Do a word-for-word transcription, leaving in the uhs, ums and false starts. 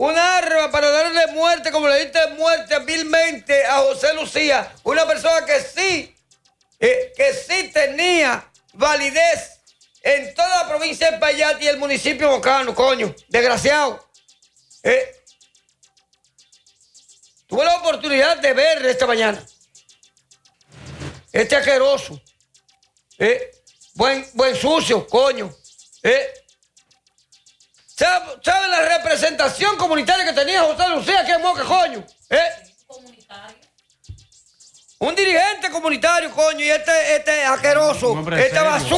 un arma para darle muerte, como le diste muerte vilmente a José Lucía, una persona que sí, eh, que sí tenía validez en toda la provincia de Payat y el municipio Bocano, coño, desgraciado. Eh, tuve la oportunidad de ver esta mañana. Este asqueroso. Eh, buen, buen sucio, coño. Eh. ¿Sabe, ¿Sabe la representación comunitaria que tenía José Lucía aquí en Moca, coño? ¿Eh? ¿Comunitario? Un dirigente comunitario, coño, y este, este asqueroso, este basura.